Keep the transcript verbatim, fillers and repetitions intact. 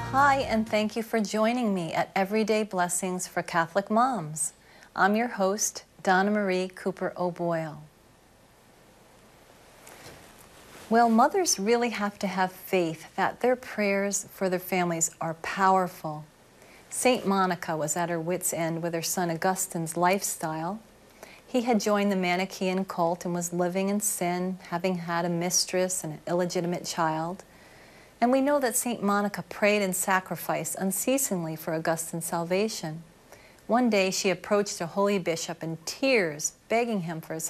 Hi, and thank you for joining me at Everyday Blessings for Catholic Moms. I'm your host, Donna Marie Cooper O'Boyle. Well, mothers really have to have faith that their prayers for their families are powerful. Saint Monica was at her wit's end with her son Augustine's lifestyle. He had joined the Manichaean cult and was living in sin, having had a mistress and an illegitimate child. And we know that Saint Monica prayed and sacrificed unceasingly for Augustine's salvation. One day she approached a holy bishop in tears, begging him for his